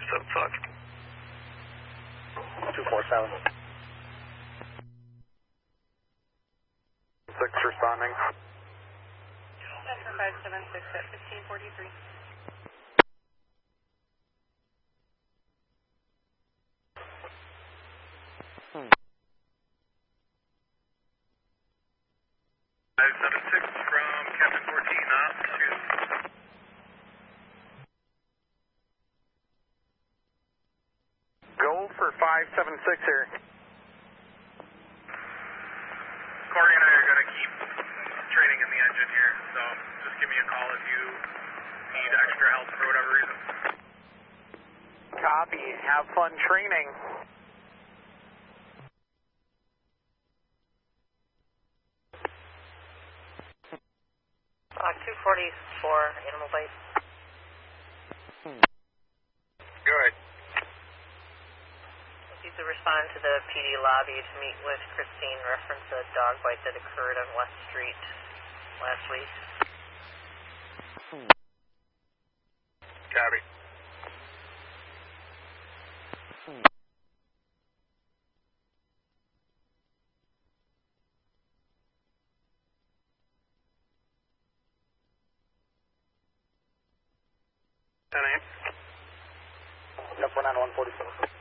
7-5. 247. 6 responding. Center 576 at 1543. From Captain 14 up to Gold for 576 here. Corey and I are going to keep training in the engine here, so just give me a call if you need extra help for whatever reason. Copy. Have fun training. Block 244, Animal Bite. Good. You to respond to the PD lobby to meet with Christine, reference a dog bite that occurred on West Street last week. Copy. Yep, we're on 146.